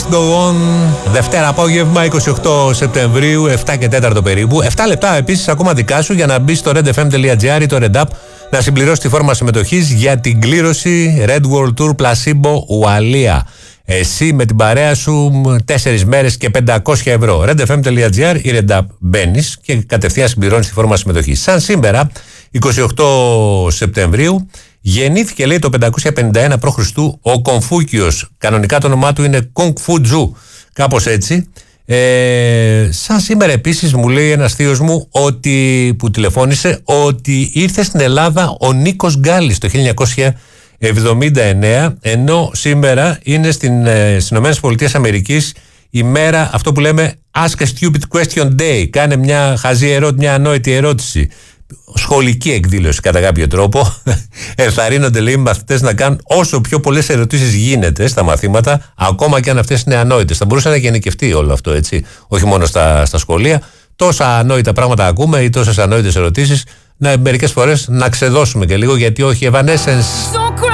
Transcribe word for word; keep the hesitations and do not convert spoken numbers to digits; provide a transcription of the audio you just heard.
Go on. Δευτέρα απόγευμα, είκοσι οκτώ Σεπτεμβρίου, επτά και τέσσερα περίπου. επτά λεπτά επίσης ακόμα δικά σου για να μπει στο redfm.gr ή το Red App να συμπληρώσει τη φόρμα συμμετοχής για την κλήρωση Red World Tour Placebo Ουαλία. Εσύ με την παρέα σου τέσσερις μέρες και πεντακόσια ευρώ. redfm.gr ή Red App μπαίνεις και κατευθείαν συμπληρώνεις τη φόρμα συμμετοχής. Σαν σήμερα, είκοσι οκτώ Σεπτεμβρίου, γεννήθηκε, λέει, το πεντακόσια πενήντα ένα π.Χ. ο Κομφούκιος. Κανονικά το όνομά του είναι Κονγκ Φου Τζου. Κάπως έτσι. Ε, σαν σήμερα επίσης μου λέει ένας θείος μου ότι, που τηλεφώνησε, ότι ήρθε στην Ελλάδα ο Νίκος Γκάλης το χίλια εννιακόσια εβδομήντα εννέα, ενώ σήμερα είναι στην, ε, στις ΗΠΑ η μέρα, αυτό που λέμε Ask a Stupid Question Day. Κάνε μια χαζή ερώτηση, μια ανόητη ερώτηση. Σχολική εκδήλωση κατά κάποιο τρόπο. Ενθαρρύνονται, λέει, οι μαθητές να κάνουν όσο πιο πολλές ερωτήσεις γίνεται στα μαθήματα, ακόμα και αν αυτές είναι ανόητες. Θα μπορούσε να γενικευτεί όλο αυτό, έτσι, όχι μόνο στα, στα σχολεία. Τόσα ανόητα πράγματα ακούμε ή τόσες ανόητες ερωτήσεις, να, μερικές φορές να ξεδώσουμε και λίγο, γιατί όχι, Evanescence.